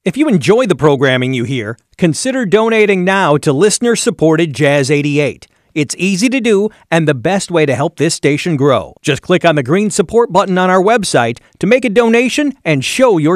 If you enjoy the programming you hear, consider donating now to listener-supported Jazz 88. It's easy to do and the best way to help this station grow. Just click on the green support button on our website to make a donation and show your